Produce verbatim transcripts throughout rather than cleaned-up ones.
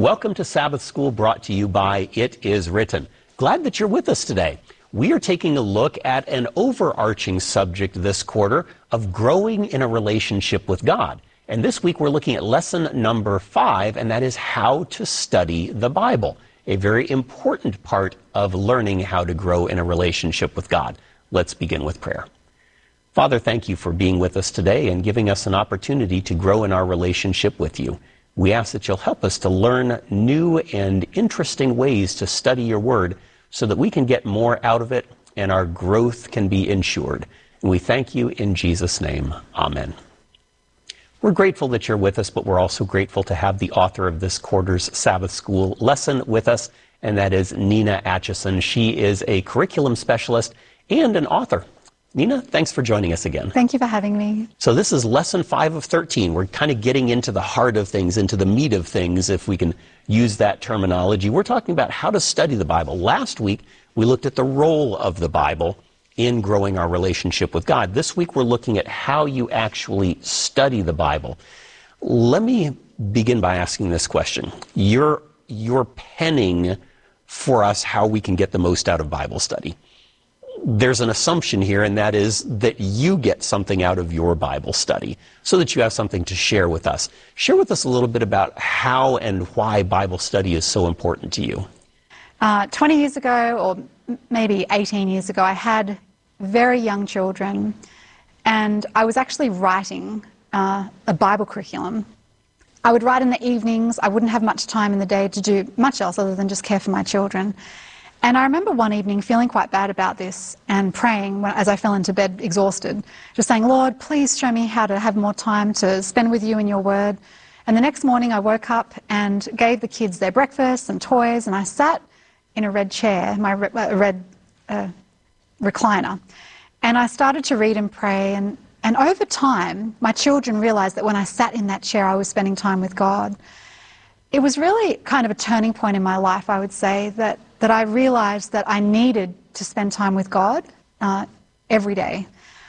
Welcome to Sabbath School, brought to you by It Is Written. Glad that you're with us today. We are taking a look at an overarching subject this quarter of growing in a relationship with God. And this week we're looking at lesson number five, and that is how to study the Bible, a very important part of learning how to grow in a relationship with God. Let's begin with prayer. Father, thank you for being with us today and giving us an opportunity to grow in our relationship with you. We ask that you'll help us to learn new and interesting ways to study your word so that we can get more out of it and our growth can be ensured. And we thank you in Jesus' name. Amen. We're grateful that you're with us, but we're also grateful to have the author of this quarter's Sabbath School lesson with us, and that is Nina Atchison. She is a curriculum specialist and an author. Nina, thanks for joining us again. Thank you for having me. So this is lesson five of thirteen. We're kind of getting into the heart of things, into the meat of things, if we can use that terminology. We're talking about how to study the Bible. Last week, we looked at the role of the Bible in growing our relationship with God. This week, we're looking at how you actually study the Bible. Let me begin by asking this question. You're, you're penning for us how we can get the most out of Bible study. There's an assumption here, and that is that you get something out of your Bible study so that you have something to share with us. Share with us a little bit about how and why Bible study is so important to you. Uh, twenty years ago, or maybe eighteen years ago, I had very young children, and I was actually writing uh, a Bible curriculum. I would write in the evenings. I wouldn't have much time in the day to do much else other than just care for my children. And I remember one evening feeling quite bad about this and praying when, as I fell into bed exhausted, just saying, Lord, please show me how to have more time to spend with you in your word. And the next morning I woke up and gave the kids their breakfast and toys, and I sat in a red chair, my re- a red uh, recliner, and I started to read and pray. And, and over time, my children realized that when I sat in that chair, I was spending time with God. It was really kind of a turning point in my life, I would say, that that I realized that I needed to spend time with God uh, every day.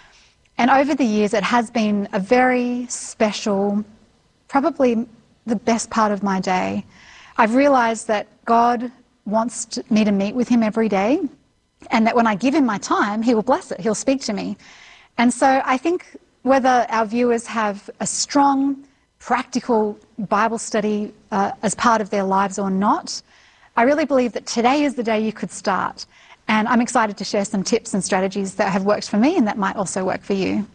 And over the years, it has been a very special, probably the best part of my day. I've realized that God wants to, me to meet with him every day, and that when I give him my time, he will bless it. He'll speak to me. And so I think whether our viewers have a strong, practical Bible study uh, as part of their lives or not, I really believe that today is the day you could start. And I'm excited to share some tips and strategies that have worked for me and that might also work for you.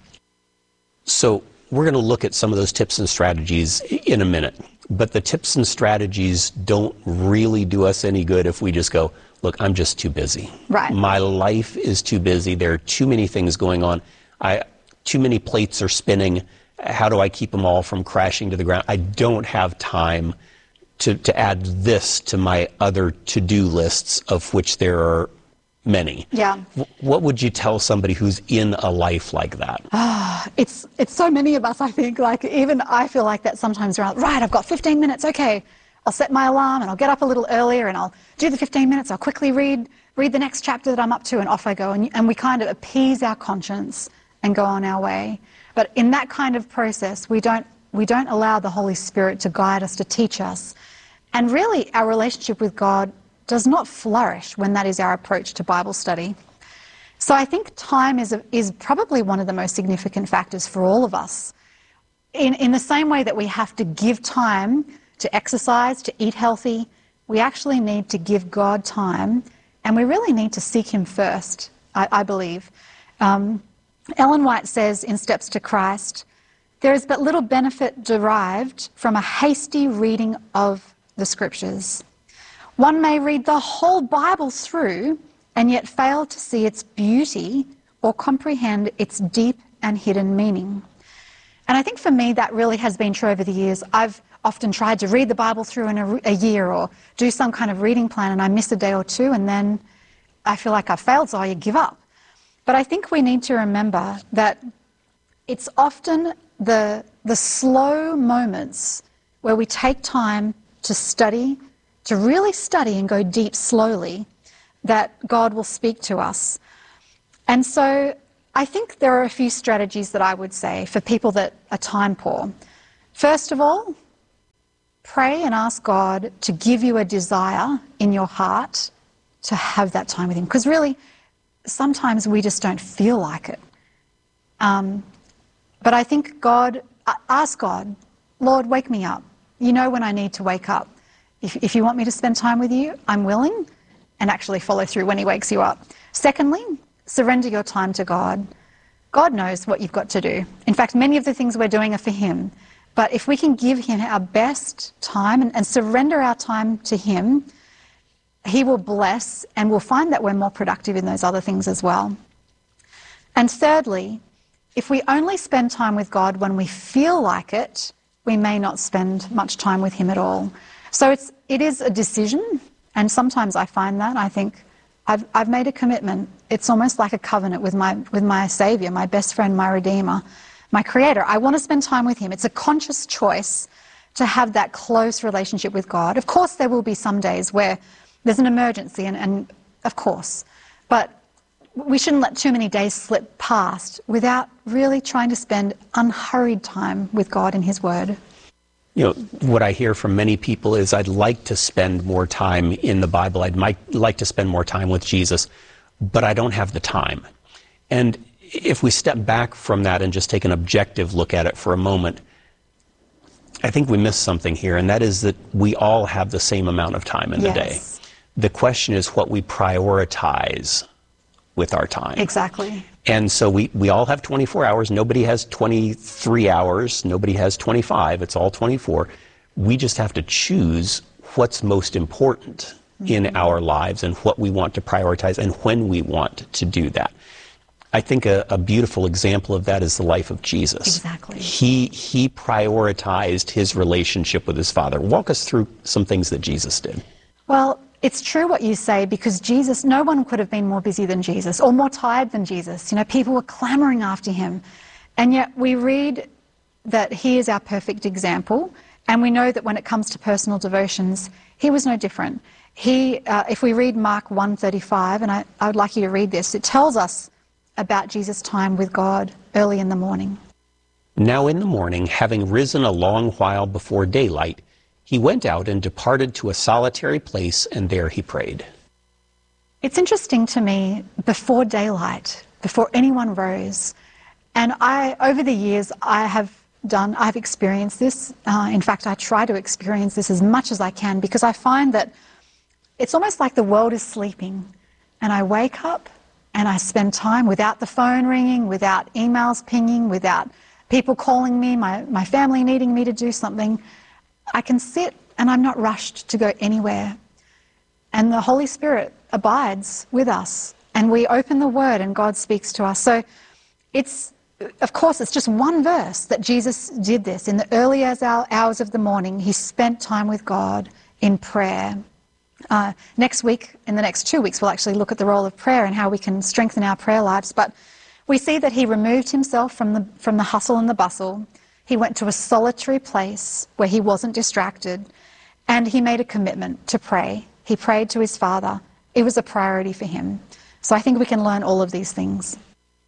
So we're going to look at some of those tips and strategies in a minute. But the tips and strategies don't really do us any good if we just go, look, I'm just too busy. Right. My life is too busy. There are too many things going on. I, too many plates are spinning. How do I keep them all from crashing to the ground? I don't have time To, to add this to my other to-do lists, of which there are many. Yeah. W- what would you tell somebody who's in a life like that? Ah, it's it's so many of us, I think. Like, even I feel like that sometimes. Around, right, I've got fifteen minutes, okay. I'll set my alarm and I'll get up a little earlier and I'll do the fifteen minutes. I'll quickly read read the next chapter that I'm up to, and off I go. And, and we kind of appease our conscience and go on our way. But in that kind of process, we don't we don't allow the Holy Spirit to guide us, to teach us. And really, our relationship with God does not flourish when that is our approach to Bible study. So I think time is, a, is probably one of the most significant factors for all of us. In, in the same way that we have to give time to exercise, to eat healthy, we actually need to give God time, and we really need to seek him first, I, I believe. Um, Ellen White says in Steps to Christ, there is but little benefit derived from a hasty reading of the scriptures. One may read the whole Bible through and yet fail to see its beauty or comprehend its deep and hidden meaning. And I think for me that really has been true over the years. I've often tried to read the Bible through in a, a year or do some kind of reading plan, and I miss a day or two, and then I feel like I've failed, so I give up. But I think we need to remember that it's often the, the slow moments where we take time to study, to really study and go deep slowly, that God will speak to us. And so I think there are a few strategies that I would say for people that are time poor. First of all, pray and ask God to give you a desire in your heart to have that time with him. Because really, sometimes we just don't feel like it. Um, but I think God, ask God, Lord, wake me up. You know when I need to wake up. If, if you want me to spend time with you, I'm willing, and actually follow through when he wakes you up. Secondly, surrender your time to God. God knows what you've got to do. In fact, many of the things we're doing are for him. But if we can give him our best time and, and surrender our time to him, he will bless, and we'll find that we're more productive in those other things as well. And thirdly, if we only spend time with God when we feel like it, we may not spend much time with him at all. So it's, it is a decision, and sometimes I find that, I think, I've, I've made a commitment. It's almost like a covenant with my, with my Saviour, my best friend, my Redeemer, my Creator. I want to spend time with him. It's a conscious choice to have that close relationship with God. Of course, there will be some days where there's an emergency, and, and of course, but we shouldn't let too many days slip past without really trying to spend unhurried time with God in his Word. You know, what I hear from many people is, I'd like to spend more time in the Bible. I'd might like to spend more time with Jesus, but I don't have the time. And if we step back from that and just take an objective look at it for a moment, I think we miss something here, and that is that we all have the same amount of time in Yes. the day. The question is what we prioritize with our time. Exactly. And so we, we all have twenty-four hours. Nobody has twenty-three hours. Nobody has twenty-five. It's all twenty-four. We just have to choose what's most important mm-hmm. in our lives and what we want to prioritize and when we want to do that. I think a, a beautiful example of that is the life of Jesus. Exactly. He, he prioritized his relationship with his Father. Walk us through some things that Jesus did. Well, it's true what you say, because Jesus, no one could have been more busy than Jesus or more tired than Jesus. You know, people were clamoring after him. And yet we read that he is our perfect example. And we know that when it comes to personal devotions, he was no different. He, uh, if we read Mark one thirty-five, and I, I would like you to read this, it tells us about Jesus' time with God early in the morning. Now in the morning, having risen a long while before daylight, he went out and departed to a solitary place, and there he prayed. It's interesting to me, before daylight, before anyone rose, and I, over the years, I have done, I've experienced this. Uh, in fact, I try to experience this as much as I can, because I find that it's almost like the world is sleeping, and I wake up and I spend time without the phone ringing, without emails pinging, without people calling me, my, my family needing me to do something. I can sit and I'm not rushed to go anywhere. And the Holy Spirit abides with us, and we open the Word and God speaks to us. So it's, of course, it's just one verse that Jesus did this. In the early hours of the morning, he spent time with God in prayer. Uh, next week, in the next two weeks, we'll actually look at the role of prayer and how we can strengthen our prayer lives. But we see that he removed himself from the, from the hustle and the bustle. He went to a solitary place where he wasn't distracted, and he made a commitment to pray. He prayed to his Father. It was a priority for him. So I think we can learn all of these things.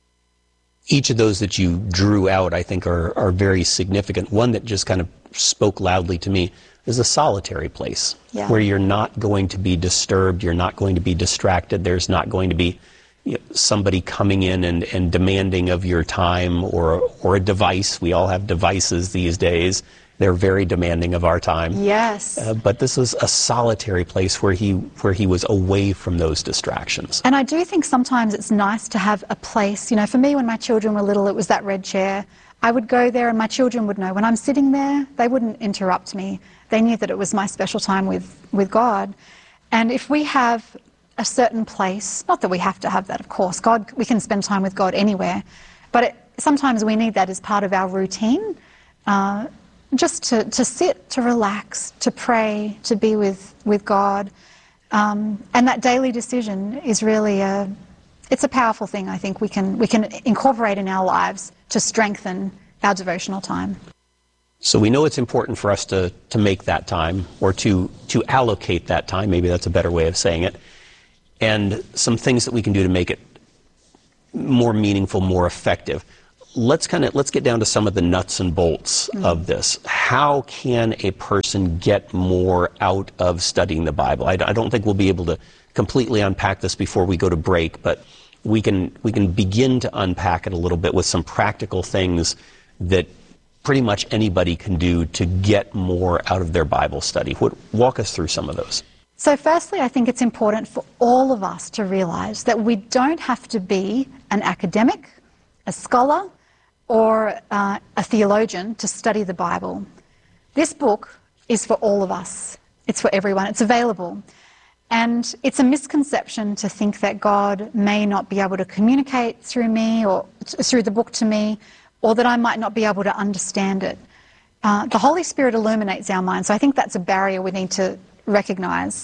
Each of those that you drew out, I think, are, are very significant. One that just kind of spoke loudly to me is a solitary place Yeah. where you're not going to be disturbed, you're not going to be distracted, there's not going to be you know, somebody coming in and, and demanding of your time, or or a device. We all have devices these days. They're very demanding of our time. Yes. Uh, but this was a solitary place where he where he was away from those distractions. And I do think sometimes it's nice to have a place. You know, for me, when my children were little, it was that red chair. I would go there and my children would know when I'm sitting there, they wouldn't interrupt me. They knew that it was my special time with, with God. And if we have a certain place, not that we have to have that, of course, God, we can spend time with God anywhere, but it, sometimes we need that as part of our routine, uh, just to, to sit, to relax, to pray, to be with, with God. Um, and that daily decision is really a, it's a powerful thing, I think, we can, we can incorporate in our lives to strengthen our devotional time. So we know it's important for us to, to make that time, or to, to allocate that time. Maybe that's a better way of saying it. And some things that we can do to make it more meaningful, more effective. let's kind of let's get down to some of the nuts and bolts mm. of this. How can a person get more out of studying the Bible? I, I don't think we'll be able to completely unpack this before we go to break, but we can we can begin to unpack it a little bit with some practical things that pretty much anybody can do to get more out of their Bible study. What, walk us through some of those. So firstly, I think it's important for all of us to realize that we don't have to be an academic, a scholar, or uh, a theologian to study the Bible. This book is for all of us. It's for everyone. It's available. And it's a misconception to think that God may not be able to communicate through me or t- through the book to me, or that I might not be able to understand it. Uh, the Holy Spirit illuminates our minds, so I think that's a barrier we need to recognize.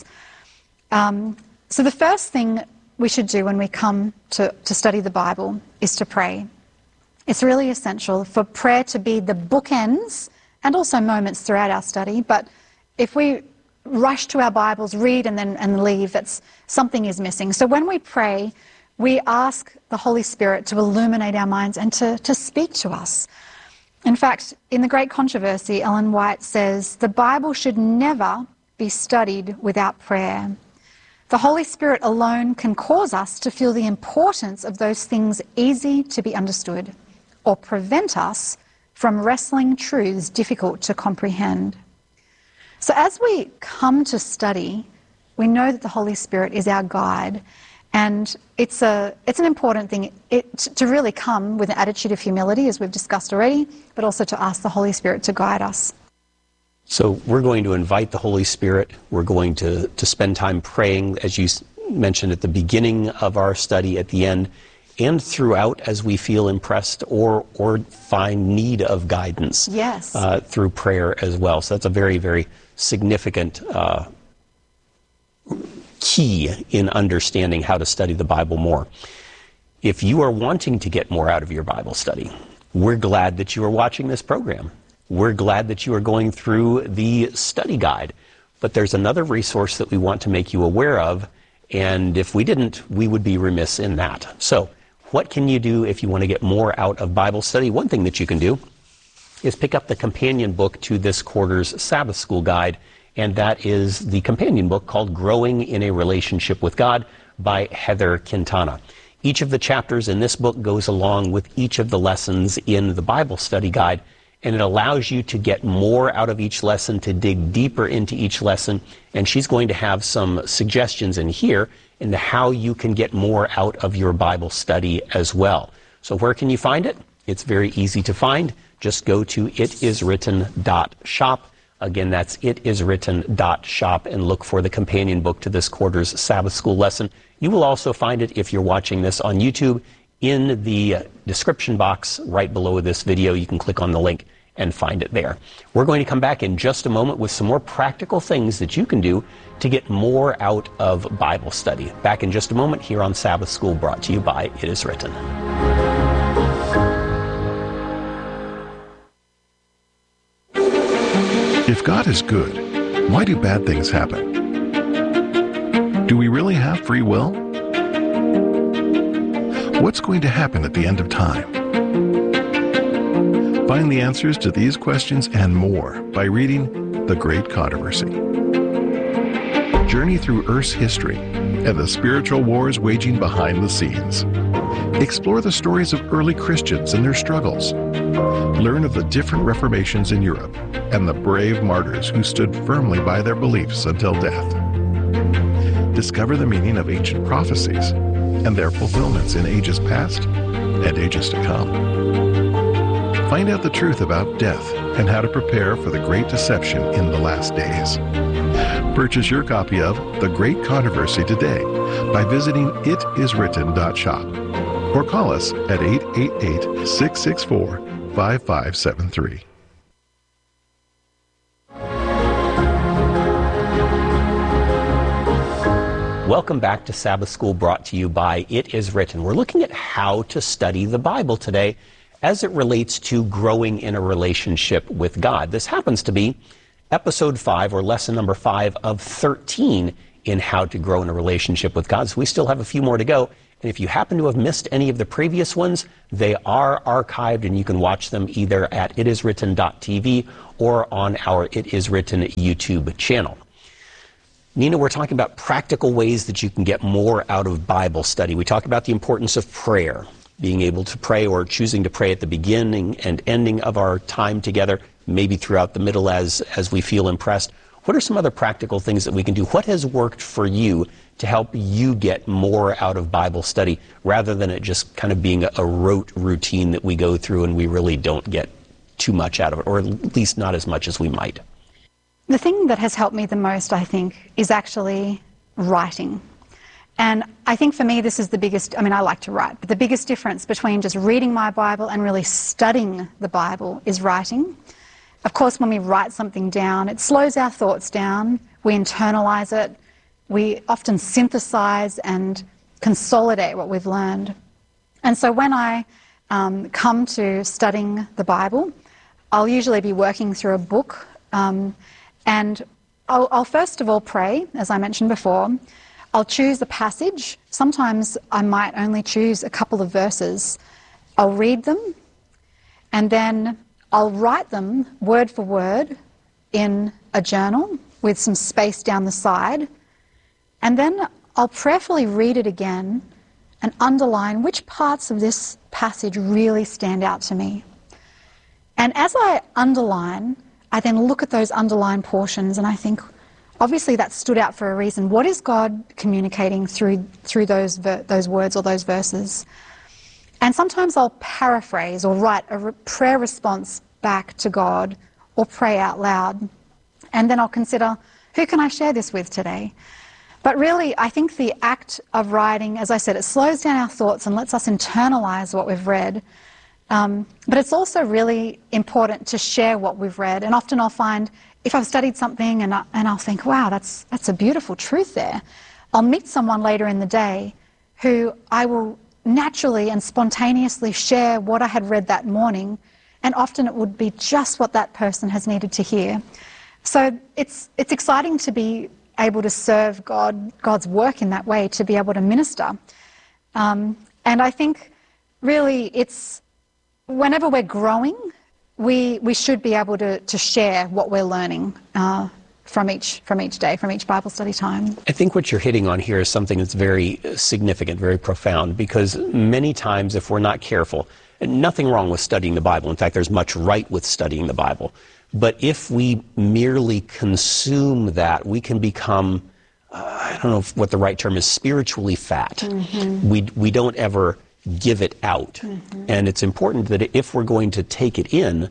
Um, so the first thing we should do when we come to, to study the Bible is to pray. It's really essential for prayer to be the bookends and also moments throughout our study, but if we rush to our Bibles, read and then and leave, that's something is missing. So when we pray, we ask the Holy Spirit to illuminate our minds and to, to speak to us. In fact, in The Great Controversy, Ellen White says, the Bible should never be studied without prayer. The Holy Spirit alone can cause us to feel the importance of those things easy to be understood, or prevent us from wrestling truths difficult to comprehend. So as we come to study, we know that the Holy Spirit is our guide, and it's a it's an important thing it, to really come with an attitude of humility, as we've discussed already, but also to ask the Holy Spirit to guide us. So we're going to invite the Holy Spirit. We're going to, to spend time praying, as you mentioned at the beginning of our study, at the end, and throughout as we feel impressed or or find need of guidance. Yes. Uh, through prayer as well. So that's a very, very significant uh, key in understanding how to study the Bible more. If you are wanting to get more out of your Bible study, we're glad that you are watching this program. We're glad that you are going through the study guide. But there's another resource that we want to make you aware of, and if we didn't, we would be remiss in that. So what can you do if you want to get more out of Bible study? One thing that you can do is pick up the companion book to this quarter's Sabbath School Guide, and that is the companion book called Growing in a Relationship with God by Heather Quintana. Each of the chapters in this book goes along with each of the lessons in the Bible study guide, and it allows you to get more out of each lesson, to dig deeper into each lesson, and she's going to have some suggestions in here into how you can get more out of your Bible study as well. So where can you find it? It's very easy to find. Just go to it is written dot shop. Again, that's it is written dot shop, and look for the companion book to this quarter's Sabbath School lesson. You will also find it, if you're watching this on YouTube, in the description box right below this video. You can click on the link and find it there. We're going to come back in just a moment with some more practical things that you can do to get more out of Bible study. Back in just a moment here on Sabbath School, brought to you by It Is Written. If God is good, why do bad things happen? Do we really have free will? What's going to happen at the end of time? Find the answers to these questions and more by reading The Great Controversy. Journey through Earth's history and the spiritual wars waging behind the scenes. Explore the stories of early Christians and their struggles. Learn of the different reformations in Europe and the brave martyrs who stood firmly by their beliefs until death. Discover the meaning of ancient prophecies and their fulfillments in ages past and ages to come. Find out the truth about death and how to prepare for the great deception in the last days. Purchase your copy of The Great Controversy today by visiting it is written dot shop or call us at eight eight eight, six six four, five five seven three. Welcome back to Sabbath School, brought to you by It Is Written. We're looking at how to study the Bible today as it relates to growing in a relationship with God. This happens to be episode five, or lesson number five of thirteen in how to grow in a relationship with God. So we still have a few more to go, And if you happen to have missed any of the previous ones, they are archived and you can watch them either at it is written dot t v or on our It Is Written YouTube channel. Nina, we're talking about practical ways that you can get more out of Bible study. We talked about the importance of prayer, being able to pray or choosing to pray at the beginning and ending of our time together, maybe throughout the middle as, as we feel impressed. What are some other practical things that we can do? What has worked for you to help you get more out of Bible study rather than it just kind of being a, a rote routine that we go through and we really don't get too much out of it, or at least not as much as we might? The thing that has helped me the most, I think, is actually writing. And I think for me this is the biggest, I mean I like to write, but the biggest difference between just reading my Bible and really studying the Bible is writing. Of course, when we write something down, it slows our thoughts down, we internalize it, we often synthesize and consolidate what we've learned. And so when I um, come to studying the Bible, I'll usually be working through a book, um, and I'll, I'll first of all pray, as I mentioned before. I'll choose a passage. Sometimes I might only choose a couple of verses. I'll read them, and then I'll write them word for word in a journal with some space down the side, and then I'll prayerfully read it again and underline which parts of this passage really stand out to me. And as I underline, I then look at those underlined portions and I think, obviously that stood out for a reason. What is God communicating through through those ver- those words or those verses? And sometimes I'll paraphrase or write a re- prayer response back to God or pray out loud. And then I'll consider, who can I share this with today? But really, I think the act of writing, as I said, it slows down our thoughts and lets us internalize what we've read. Um, but it's also really important to share what we've read. And often I'll find, if I've studied something and, I, and I'll think, wow, that's, that's a beautiful truth there, I'll meet someone later in the day who I will naturally and spontaneously share what I had read that morning, and often it would be just what that person has needed to hear. So it's, it's exciting to be able to serve God, God's work in that way, to be able to minister. Um, and I think really it's, whenever we're growing, we we should be able to, to share what we're learning uh, from each from each day, from each Bible study time. I think what you're hitting on here is something that's very significant, very profound, because many times if we're not careful, and nothing wrong with studying the Bible. In fact, there's much right with studying the Bible. But if we merely consume that, we can become, uh, I don't know if, what the right term is, spiritually fat. Mm-hmm. We we don't ever give it out. Mm-hmm. And it's important that if we're going to take it in,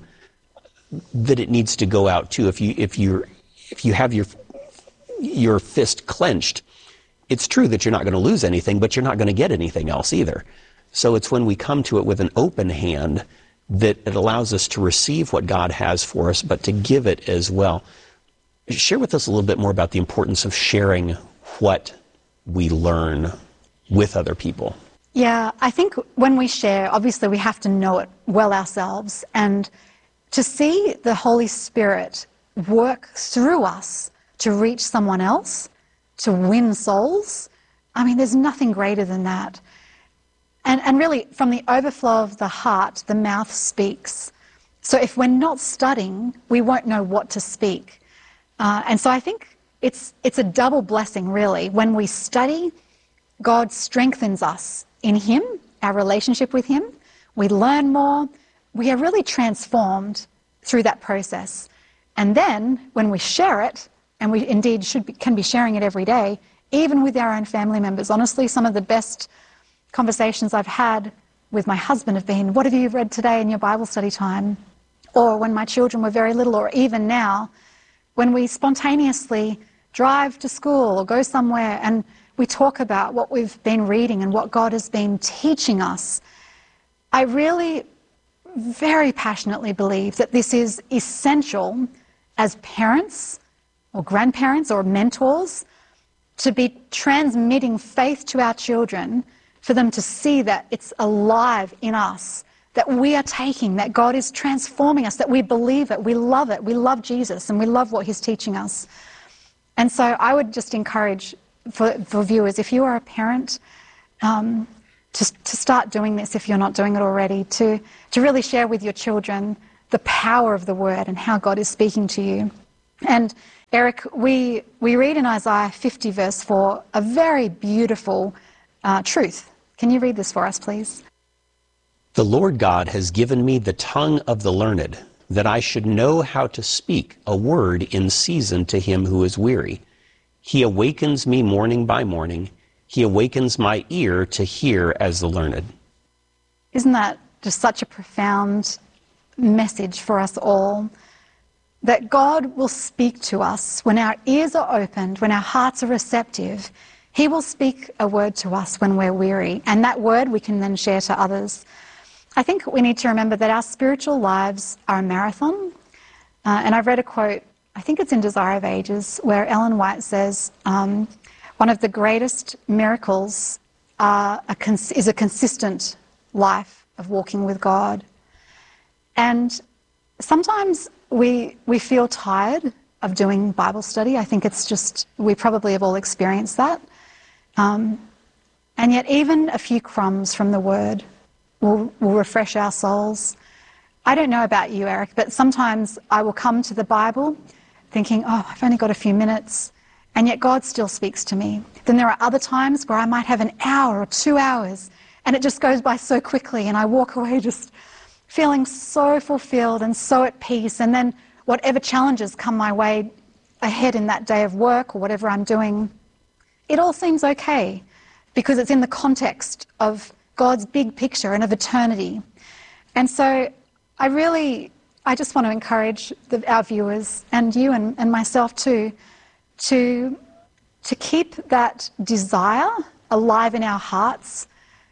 that it needs to go out too. If you if you if you have your your fist clenched, it's true that you're not going to lose anything, but you're not going to get anything else either. So it's when we come to it with an open hand that it allows us to receive what God has for us, but to give it as well. Share with us a little bit more about the importance of sharing what we learn with other people. Yeah, I think when we share, obviously we have to know it well ourselves, and to see the Holy Spirit work through us to reach someone else, to win souls, I mean, there's nothing greater than that. And, and really, from the overflow of the heart, the mouth speaks. So if we're not studying, we won't know what to speak. Uh, and so I think it's it's a double blessing, really. When we study, God strengthens us in Him, our relationship with Him. We learn more. We are really transformed through that process. And then, when we share it, and we indeed should be, can be sharing it every day, even with our own family members. Honestly, some of the best conversations I've had with my husband have been, what have you read today in your Bible study time? Or when my children were very little, or even now, when we spontaneously drive to school or go somewhere and we talk about what we've been reading and what God has been teaching us. I really very passionately believe that this is essential as parents or grandparents or mentors to be transmitting faith to our children, for them to see that it's alive in us, that we are taking, that God is transforming us, that we believe it, we love it, we love Jesus, and we love what He's teaching us. And so I would just encourage for, for viewers, if you are a parent, um, to, to start doing this if you're not doing it already, to, to really share with your children the power of the word and how God is speaking to you. And Eric, we, we read in Isaiah fifty verse four a very beautiful uh, truth. Can you read this for us, please? The Lord God has given me the tongue of the learned, that I should know how to speak a word in season to him who is weary. He awakens me morning by morning. He awakens my ear to hear as the learned. Isn't that just such a profound message for us all? That God will speak to us when our ears are opened, when our hearts are receptive. He will speak a word to us when we're weary, and that word we can then share to others. I think we need to remember that our spiritual lives are a marathon. Uh, and I've read a quote, I think it's in Desire of Ages, where Ellen White says, um, one of the greatest miracles are a cons- is a consistent life of walking with God. And sometimes we we feel tired of doing Bible study. I think it's just, we probably have all experienced that. Um, and yet even a few crumbs from the Word will, will refresh our souls. I don't know about you, Eric, but sometimes I will come to the Bible thinking, oh, I've only got a few minutes, and yet God still speaks to me. Then there are other times where I might have an hour or two hours, and it just goes by so quickly, and I walk away just feeling so fulfilled and so at peace. And then whatever challenges come my way ahead in that day of work or whatever I'm doing, it all seems okay because it's in the context of God's big picture and of eternity. And so I really, I just want to encourage the, our viewers and you and, and myself too, to, to keep that desire alive in our hearts,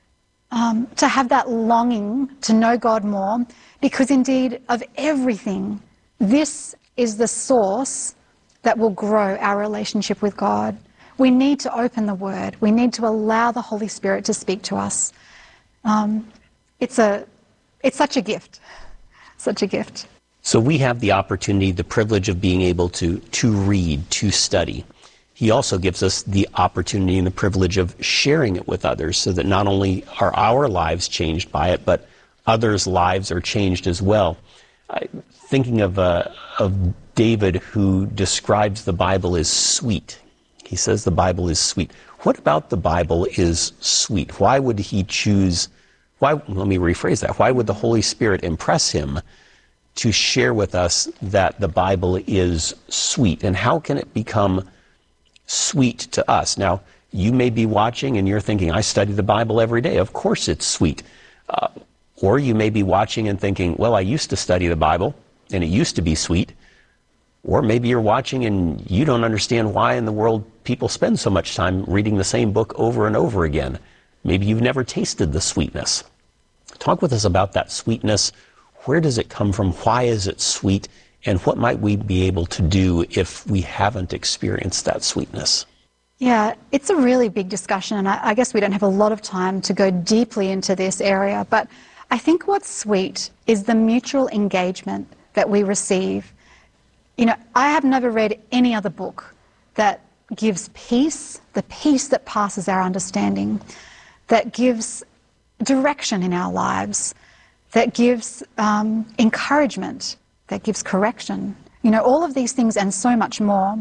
um, to have that longing to know God more, because indeed of everything, this is the source that will grow our relationship with God. We need to open the Word. We need to allow the Holy Spirit to speak to us. Um, it's a, it's such a gift, such a gift. So we have the opportunity, the privilege of being able to, to read, to study. He also gives us the opportunity and the privilege of sharing it with others so that not only are our lives changed by it, but others' lives are changed as well. I, thinking of, uh, of David, who describes the Bible as sweet. He says the Bible is sweet. What about the Bible is sweet? Why would he choose, why, let me rephrase that, why would the Holy Spirit impress him to share with us that the Bible is sweet? And how can it become sweet to us? Now, you may be watching and you're thinking, I study the Bible every day. Of course it's sweet. Uh, or you may be watching and thinking, well, I used to study the Bible and it used to be sweet. Or maybe you're watching and you don't understand why in the world people spend so much time reading the same book over and over again. Maybe you've never tasted the sweetness. Talk with us about that sweetness. Where does it come from? Why is it sweet? And what might we be able to do if we haven't experienced that sweetness? Yeah, it's a really big discussion, and I, I guess we don't have a lot of time to go deeply into this area, but I think what's sweet is the mutual engagement that we receive. You know, I have never read any other book that gives peace, the peace that passes our understanding, that gives direction in our lives, that gives um, encouragement, that gives correction. You know, all of these things and so much more.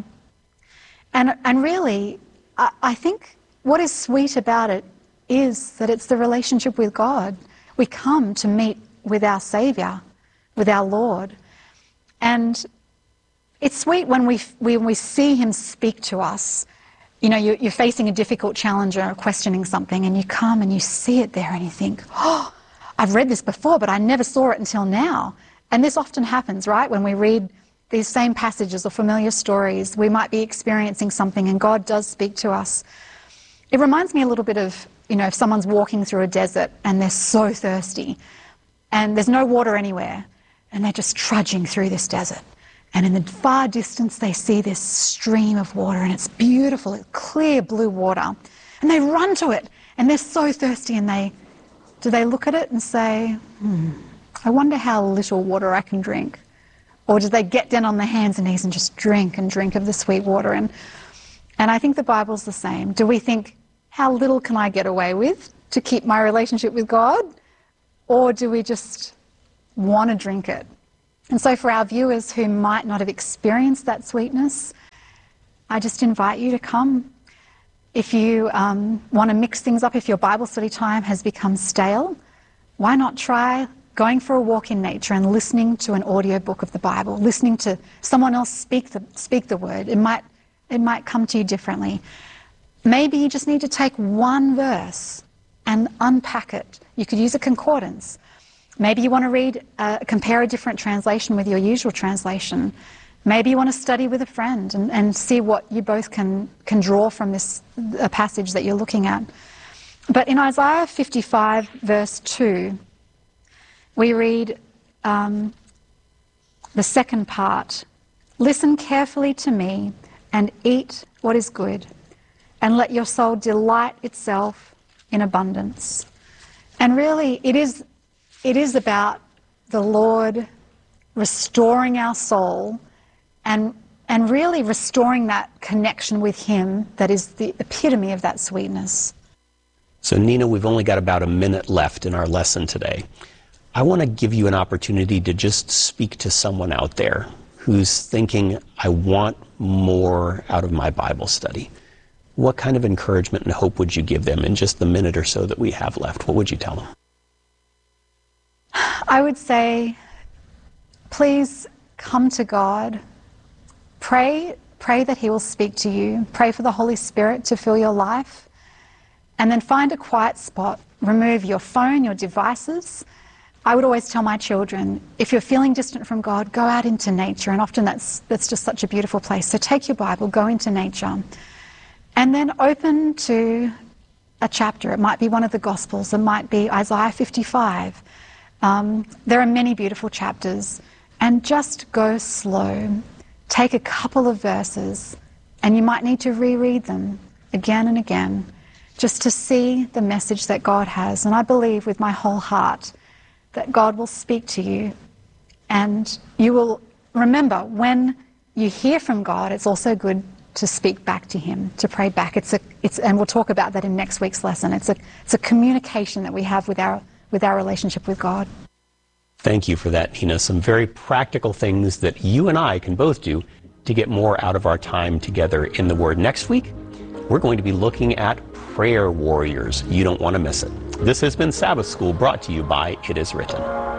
And, and really, I, I think what is sweet about it is that it's the relationship with God. We come to meet with our Saviour, with our Lord. And it's sweet when we, when we see Him speak to us. You know, you're, you're facing a difficult challenge or questioning something, and you come and you see it there and you think, oh, I've read this before, but I never saw it until now. And this often happens, right? When we read these same passages or familiar stories, we might be experiencing something and God does speak to us. It reminds me a little bit of, you know, if someone's walking through a desert and they're so thirsty and there's no water anywhere and they're just trudging through this desert. And in the far distance, they see this stream of water, and it's beautiful, it's clear blue water. And they run to it, and they're so thirsty, and they, do they look at it and say, hmm, I wonder how little water I can drink? Or do they get down on their hands and knees and just drink and drink of the sweet water? And, and I think the Bible's the same. Do we think, how little can I get away with? to keep my relationship with God, or do we just want to drink it? And so for our viewers who might not have experienced that sweetness, I just invite you to come. If you um, want to mix things up, if your Bible study time has become stale, why not try going for a walk in nature and listening to an audio book of the Bible, listening to someone else speak the, speak the word. It might, it might come to you differently. Maybe you just need to take one verse and unpack it. You could use a concordance. Maybe you want to read, uh, compare a different translation with your usual translation. Maybe you want to study with a friend and, and see what you both can, can draw from this a passage that you're looking at. But in Isaiah fifty-five, verse two, we read um, the second part. Listen carefully to me and eat what is good, and let your soul delight itself in abundance. And really, it is, it is about the Lord restoring our soul and, and really restoring that connection with Him that is the epitome of that sweetness. So Nina, we've only got about a minute left in our lesson today. I want to give you an opportunity to just speak to someone out there who's thinking, I want more out of my Bible study. What kind of encouragement and hope would you give them in just the minute or so that we have left? What would you tell them? I would say, please come to God. Pray, pray that He will speak to you. Pray for the Holy Spirit to fill your life. And then find a quiet spot. Remove your phone, your devices. I would always tell my children, if you're feeling distant from God, go out into nature. And often that's, that's just such a beautiful place. So take your Bible, go into nature. And then open to a chapter. It might be one of the Gospels. It might be Isaiah fifty-five. Um, there are many beautiful chapters. And just go slow. Take a couple of verses. And you might need to reread them again and again, just to see the message that God has. And I believe with my whole heart that God will speak to you. And you will remember, when you hear from God, it's also good to speak back to Him, to pray back. It's a, it's, and we'll talk about that in next week's lesson. It's a, it's a communication that we have with our, with our relationship with God. Thank you for that, Nina. Some very practical things that you and I can both do to get more out of our time together in the Word. Next week, we're going to be looking at prayer warriors. You don't want to miss it. This has been Sabbath School, brought to you by It Is Written.